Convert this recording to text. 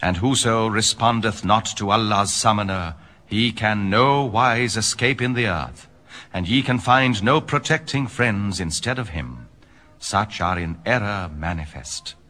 And whoso respondeth not to Allah's summoner, he can no wise escape in the earth, and ye can find no protecting friends instead of him. Such are in error manifest.